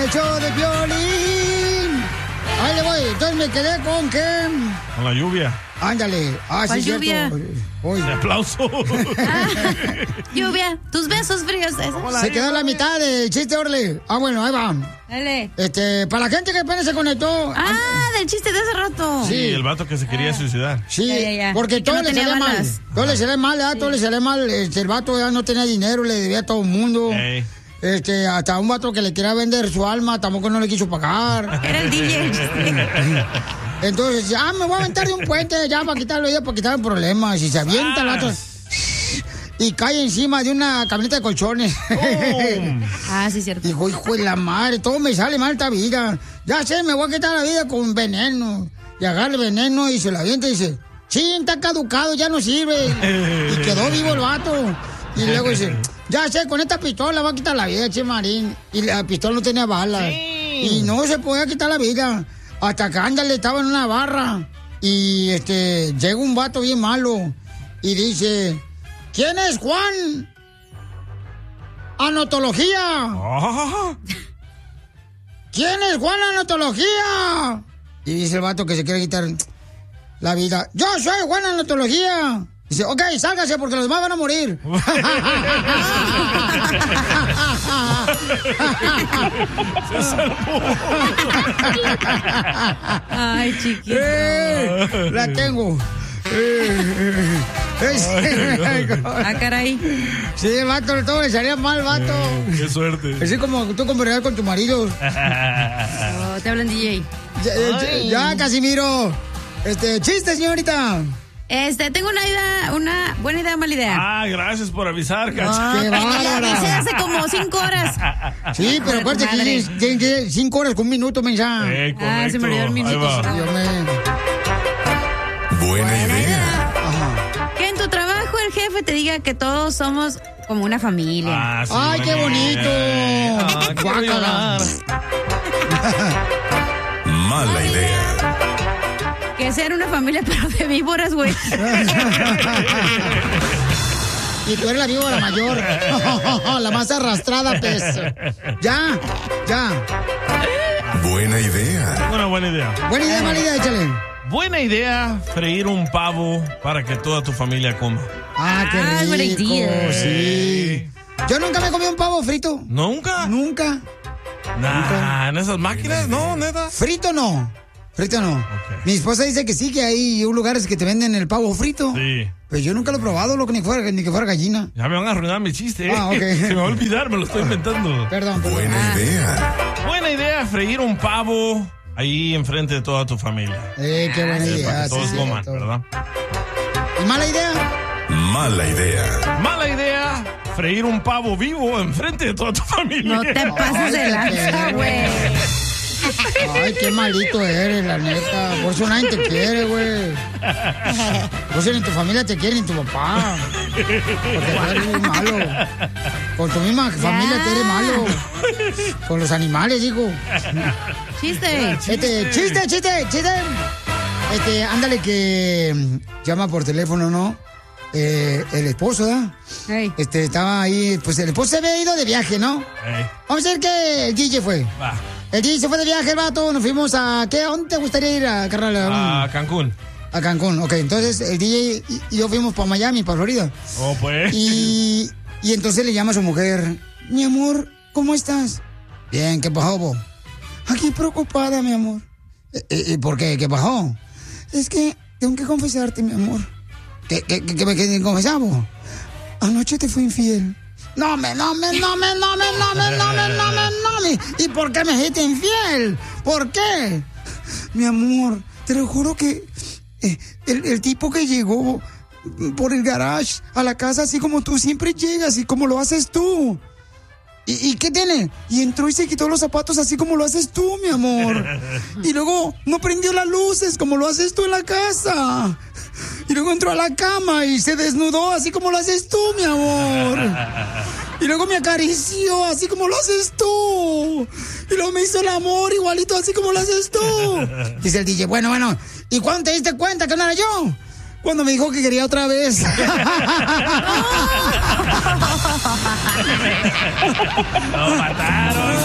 el show de Piolín. Ahí le voy. Entonces me quedé con que... Con la lluvia. Ándale. ¿Cuál sí, lluvia? De aplauso. Lluvia, tus besos fríos. Se quedó la mitad del chiste, Orle. Bueno, ahí va. Dale. Para la gente que apenas se conectó. Del chiste de hace rato. Sí, el vato que se quería suicidar. Sí, Ya. porque todo no le tenía salía mal. balas. Todo le salía mal, ¿verdad? Todo le salía mal. El vato ya no tenía dinero, le debía a todo el mundo. Ey. Hasta un vato que le quería vender su alma, tampoco no le quiso pagar. Era el DJ. Entonces, ya me voy a aventar de un puente, ya para quitarlo, ya para quitar el problema. Si se avienta el vato y cae encima de una camioneta de colchones. Sí, cierto. Dijo, hijo de la madre, todo me sale mal esta vida. Ya sé, me voy a quitar la vida con veneno. Y agarra el veneno y se la avienta y dice, sí, está caducado, ya no sirve. Y quedó vivo el vato. Y luego dice, ya sé, con esta pistola va a quitar la vida, Che Marín. Y la pistola no tenía balas. Y no se podía quitar la vida. Hasta que ándale, estaba en una barra. Y llega un vato bien malo. Y dice, ¿quién es Juan? Anotología. ¿Quién es Juan Anotología? Y dice el vato que se quiere quitar la vida. Yo soy Juan Anotología. Dice, ok, sálgase porque los demás van a morir. Ay, chiquito. La tengo. Caray. Sí, el vato, todo le salía mal, vato. Qué suerte. Así como tú conversar con tu marido. Te hablan DJ. Ya, Casimiro. Chiste, señorita. Tengo una buena idea, mala idea. Gracias por avisar, Cacha. Qué Ya bárbara. avisé hace como 5 horas. Sí, pero acuérdate que tienen que 5 horas con un minuto, mensaje. Correcto. Se me olvidó el minuto. Buena idea. Que en tu trabajo el jefe te diga que todos somos como una familia. Sí, ¡ay, qué bonito! Guácala. Mala idea. Que sean una familia, pero de víboras, güey. Y tú eres la víbora mayor. La más arrastrada, pues. Ya. Buena idea. Tengo una buena idea. Buena idea, mala idea, échale. Buena idea, freír un pavo para que toda tu familia coma. Qué rico. buena idea. Sí. Yo nunca me he comido un pavo frito. ¿Nunca? Nunca. ¿En esas máquinas? No, neta. Frito no. Okay. Mi esposa dice que sí, que hay lugares que te venden el pavo frito. Sí. Pues yo nunca lo he probado, ni que fuera gallina. Ya me van a arruinar mi chiste. Ok. Se me va a olvidar, me lo estoy inventando. Perdón. Buena idea. Buena idea, freír un pavo ahí enfrente de toda tu familia. Qué buena idea. Para que todos coman, ¿verdad? ¿Y mala idea? Mala idea. Mala idea, freír un pavo vivo enfrente de toda tu familia. No te pases de lanza, güey. Ay, qué malito eres, la neta. Por eso nadie te quiere, güey. Por eso ni tu familia te quiere, ni tu papá. Porque tú eres muy malo. Con tu misma familia te eres malo. Con los animales, digo. Chiste. Chiste. Ándale que llama por teléfono, ¿no? El esposo, ¿verdad? Hey. Estaba ahí, pues el esposo se había ido de viaje, ¿no? Hey. Vamos a ver que el DJ fue. Va. El DJ se fue de viaje, el vato, nos fuimos a... ¿Dónde te gustaría ir a carnal? A Cancún. A Cancún, ok. Entonces el DJ y yo fuimos para Miami, para Florida. Oh, pues. Y entonces le llama a su mujer. Mi amor, ¿cómo estás? Bien, ¿qué pasó, vos? Aquí preocupada, mi amor. ¿Por qué? ¿Qué pasó? Es que tengo que confesarte, mi amor. ¿Qué me confesamos? Anoche te fui infiel. No me. ¿Y por qué me hiciste infiel? ¿Por qué? Mi amor, te lo juro que el tipo que llegó por el garage a la casa, así como tú siempre llegas y como lo haces tú. ¿Y qué tiene? Y entró y se quitó los zapatos así como lo haces tú, mi amor. Y luego no prendió las luces como lo haces tú en la casa. Y luego entró a la cama y se desnudó así como lo haces tú, mi amor. Y luego me acarició así como lo haces tú. Y luego me hizo el amor igualito así como lo haces tú. Dice el DJ, bueno. ¿Y cuándo te diste cuenta que no era yo? Cuando me dijo que quería otra vez. Lo mataron.